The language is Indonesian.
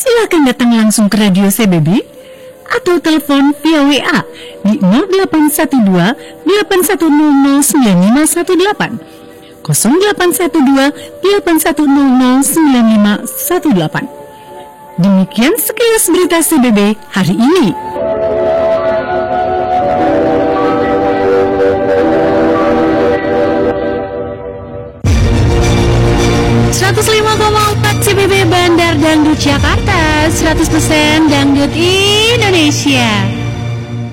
Silakan datang langsung ke Radio CBB atau telepon via WA di 0812 8100 9518 0812 8100 9518. Demikian sekilas berita CBB hari ini. CBB Bandar Dangdut Jakarta, 100% Dangdut Indonesia.